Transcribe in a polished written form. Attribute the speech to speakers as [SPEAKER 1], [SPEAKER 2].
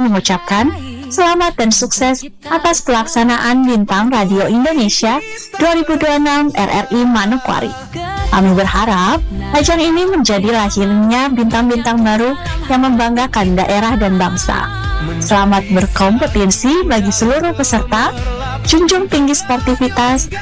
[SPEAKER 1] mengucapkan selamat dan sukses atas pelaksanaan Bintang Radio Indonesia 2026 RRI Manokwari. Kami berharap ajang ini menjadi lahirnya bintang-bintang baru yang membanggakan daerah dan bangsa. Selamat berkompetisi bagi seluruh peserta, junjung tinggi sportivitas,